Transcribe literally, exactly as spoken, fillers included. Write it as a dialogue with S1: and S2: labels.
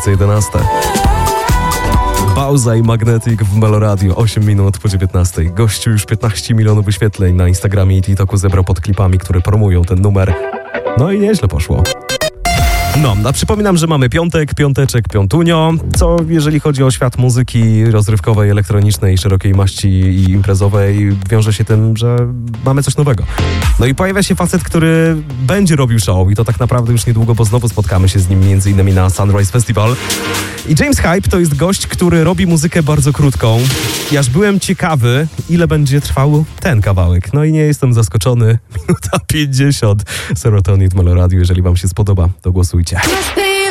S1: miejsce jedenaste. Bauza i Magnetic w Meloradio, osiem minut po dziewiętnastej. Gościu już piętnaście milionów wyświetleń na Instagramie i TikToku zebrał pod klipami, które promują ten numer. No i nieźle poszło. No, a przypominam, że mamy piątek, piąteczek, piątunio, co jeżeli chodzi o świat muzyki rozrywkowej, elektronicznej, szerokiej maści i imprezowej, wiąże się tym, że mamy coś nowego. No i pojawia się facet, który będzie robił show i to tak naprawdę już niedługo, bo znowu spotkamy się z nim między innymi na Sunrise Festival. I James Hype to jest gość, który robi muzykę bardzo krótką. I aż byłem ciekawy, ile będzie trwał ten kawałek. No i nie jestem zaskoczony. Minuta pięćdziesiąt. Serotonin w Meloradio. Jeżeli wam się spodoba, to głosujcie.